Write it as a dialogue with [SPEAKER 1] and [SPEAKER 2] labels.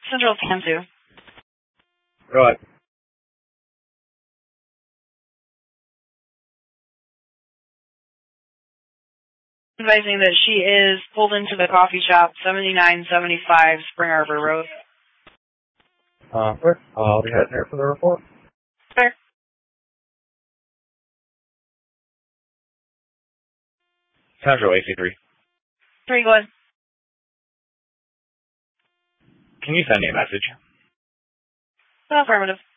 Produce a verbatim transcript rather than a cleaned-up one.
[SPEAKER 1] Central ten two.
[SPEAKER 2] Go ahead.
[SPEAKER 1] Advising that she is pulled into the coffee shop, seventy-nine seventy-five Spring Arbor Road.
[SPEAKER 2] Uh, quick. I'll be heading there for the report.
[SPEAKER 1] Fair.
[SPEAKER 2] Central A C three.
[SPEAKER 1] Three, go ahead.
[SPEAKER 2] Can you send me a message?
[SPEAKER 1] Affirmative.